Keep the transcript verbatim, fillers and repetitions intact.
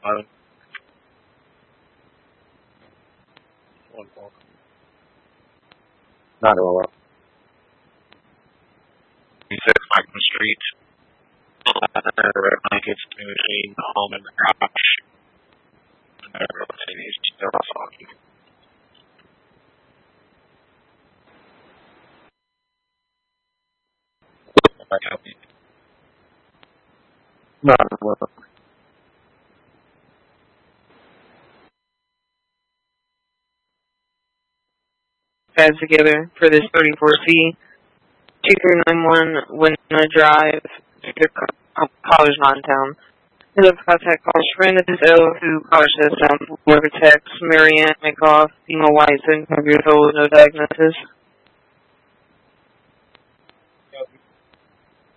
eleven. One ball. Not all up. Six Michael Street. Red blankets between the home and the garage. And he's still foggy. Not all up. Pads together for this thirty-four C. two three nine one Winona Drive, College Town. His contact calls friend of his L who college system. Worker text Marianne McGough, female white, seventy-five years old, no diagnosis.